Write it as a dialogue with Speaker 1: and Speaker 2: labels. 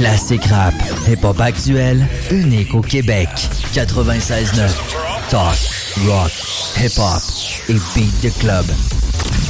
Speaker 1: Classique rap, hip-hop actuel, unique au Québec. 96.9. Talk, rock, hip-hop et beat de club.